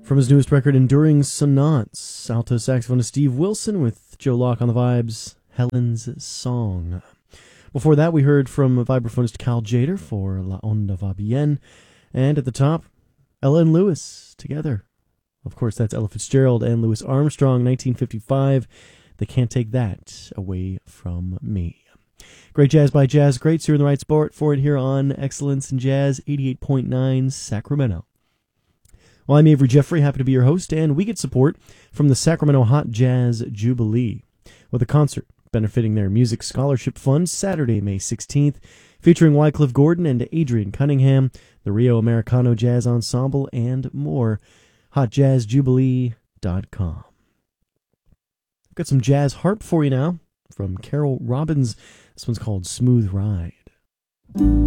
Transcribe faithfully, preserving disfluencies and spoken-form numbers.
From his newest record, Enduring Sonance, alto saxophonist Steve Wilson with Joe Locke on the vibes, Helen's Song. Before that, we heard from vibraphonist Cal Jader for La Onda Va Bien, and at the top, Ella and Lewis together. Of course, that's Ella Fitzgerald and Louis Armstrong, nineteen fifty-five. They Can't Take That Away From Me. Great jazz by Jazz Greats. You're in the right sport for it here on Excellence in Jazz, eighty-eight point nine Sacramento. Well, I'm Avery Jeffrey, happy to be your host, and we get support from the Sacramento Hot Jazz Jubilee with a concert benefiting their Music Scholarship Fund Saturday, May sixteenth, featuring Wycliffe Gordon and Adrian Cunningham, the Rio Americano Jazz Ensemble, and more. hot jazz jubilee dot com. I've got some jazz harp for you now from Carol Robbins. This one's called Smooth Ride.